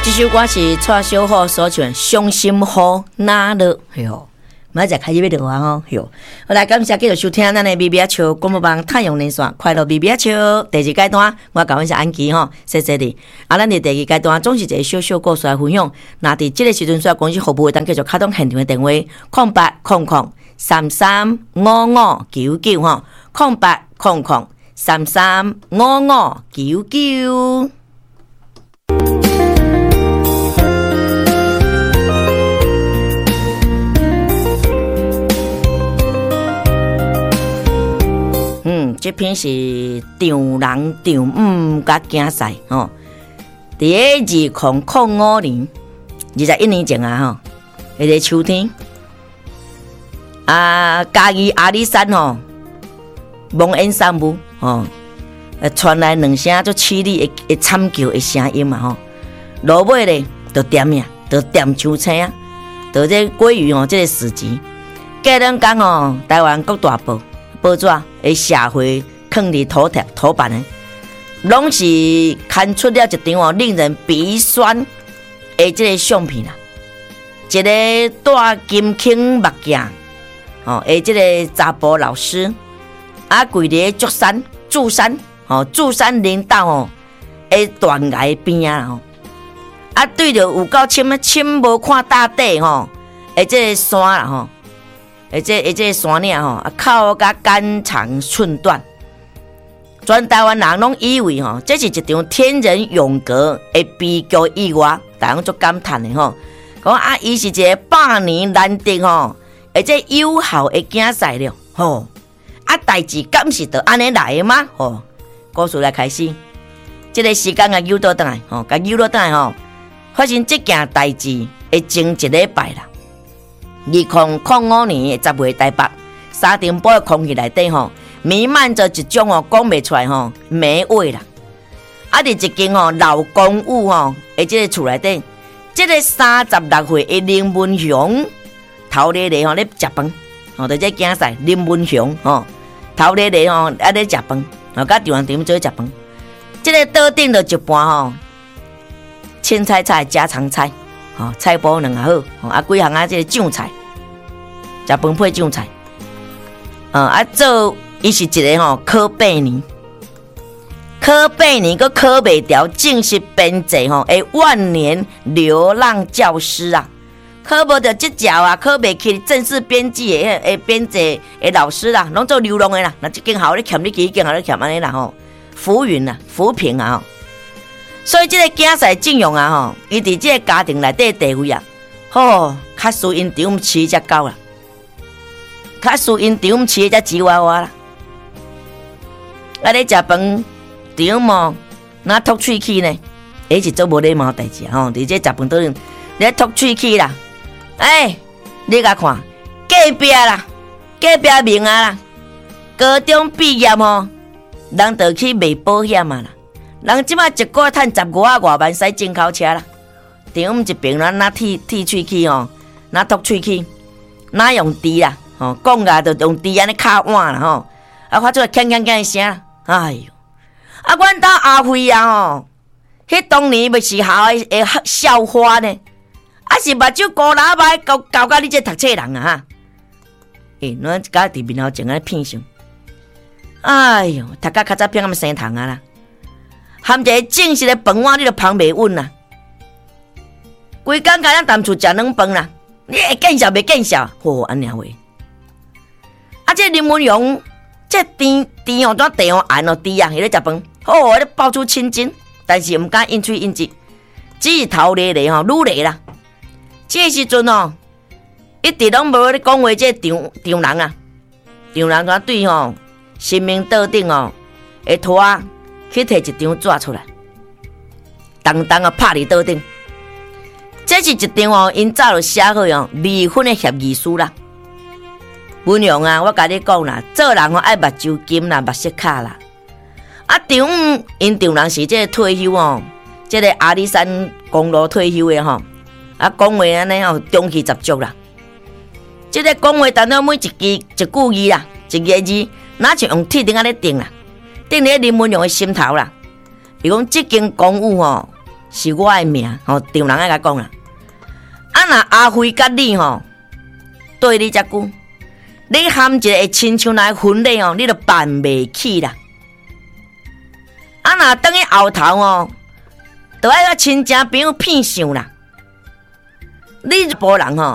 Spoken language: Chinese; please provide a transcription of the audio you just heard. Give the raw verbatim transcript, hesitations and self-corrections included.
这首歌是蔡小虎所唱《伤心雨哪落》哟，马上开始要落啊吼哟！好来，感谢继续收听咱的咪咪笑广播网太阳连线快乐咪咪笑第二阶段，我讲阮是安琪吼，谢谢你。啊，咱的第二阶段总是一个小小故事来分享。那伫这个时阵，需要公司服务，当继续开通现场的电话：空八空空三三五五九九吼，空八空空三三五五九九。嗯，这篇是丈人丈母甲竞赛吼。伫个二零零五年，二十一年前啊吼，迄个秋天，啊，嘉义阿里山吼，蒙恩山姆吼，呃，传来两声足凄厉的的惨叫的声音嘛吼。落尾咧，就点命，就点秋青啊，就这鲑鱼吼，这个时机，过两天吼，台湾各大报。报纸的社会放伫头条头版的，拢是刊出了一张哦令人鼻酸的这个相片啦。一个戴金孔目镜哦，的这个查甫老师，啊，跪伫竹山柱山哦，柱山林道哦，的断崖边啊吼，啊，对着有够深啊，深无看大底吼，的这个山啦吼。而且而且山岭吼，口甲肝肠寸断，全台湾人拢以为吼，这是一场天人永隔的悲剧意外，大家足感叹的吼。讲啊，伊是一个百年难得吼，而且有效的竞赛了吼。啊，代志敢是就安尼来的吗？吼，故事来开始，这个时间啊，悠倒转来吼，甲悠倒转来吼，发生这件代志会前一礼拜啦。二零零五年十月台北沙尘暴的空气内底吼，弥漫着一种哦讲袂出来吼霉味啦。啊，伫一间吼老公寓吼，而这个厝内底，这个三十六岁的林文雄头咧咧吼咧食饭，吼在这竞赛林文雄吼头咧咧吼啊咧食饭，吼甲地方店做食饭。这个桌顶就一盘吼青菜菜家常菜。哦，菜脯两好，哦啊，几项啊，这个酱菜，食饭配酱菜，呃啊，做伊是一个吼考八年，考八年个考袂掉，正式编制吼，诶，万年流浪教师啊，考无着执照啊，考袂起正式编辑诶诶编制诶老师啦，拢做流浪诶啦，那这间好咧欠你几间好咧欠安尼啦吼，浮云啊，浮萍啊吼。所以这个竞赛阵容啊吼，伊伫这个家庭内底地位啊，吼，较输因丈饲只狗啦，较输因丈饲只吉娃娃啦。啊，咧食饭，丈母那吐喙齿呢？伊是做无礼貌代志吼，伫这食饭桌咧吐喙齿啦。哎，你甲看，隔壁啦，隔壁明啊啦，高中毕业吼，人就去卖保险啊啦。人即马一个月赚十五啊外万，驶进口车啦。丈母一边咱那剃剃喙齿吼，那吐喙齿，那用猪啦，吼，讲啊就用猪安尼敲碗啦吼，啊发出来锵锵锵的声，哎哟，啊阮兜阿辉啊吼，迄当年要是校的的校花呢，啊是目睭高喇叭教教甲你这读册人啊哈，诶，咱一家伫面头前安尼片上，哎哟，读甲较早片咁生虫啊啦。含一个正式的饭碗，你就捧袂稳啦。规工甲咱谈厝食两饭啦，你会见笑袂见笑？吼，安尼话。啊，这林文勇，这甜甜哦，怎地哦暗哦甜啊，伊咧食饭，吼，咧爆出青筋，但是毋敢应嘴应舌，只是头咧咧吼，愈咧啦。这时阵哦，一直拢无咧讲话，这丈丈人啊，丈人怎对吼，神明桌顶哦，会拖。去摕一张纸出来，重重啊拍伫桌顶。这是一张哦，因早就写好哦离婚的协议书啦。文勇啊，我甲你讲啦，做人哦爱目睭金啦，目色卡啦。啊，丈母因丈人是这个退休哦，这个阿里山公路退休的吼，啊讲话安尼吼中气十足啦。这个讲话当中每一句一句字啦，一个字，哪像用铁钉安尼钉啦。定咧林文勇的心头啦，伊讲即间公寓吼， 是我的命，吼，丈人爱甲讲啦。啊，若阿辉甲你吼对你遮久，你含一个会亲像来婚礼哦，你都办袂起啦。啊，若等于后头哦，都爱甲亲戚朋友骗上啦。你一波人吼。